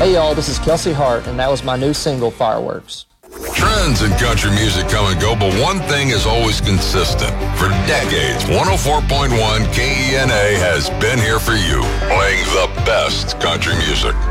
Hey y'all, this is Kelsey Hart, and that was my new single, Fireworks. Trends in country music come and go, but one thing is always consistent. For decades, 104.1 KENA has been here for you, playing the best country music.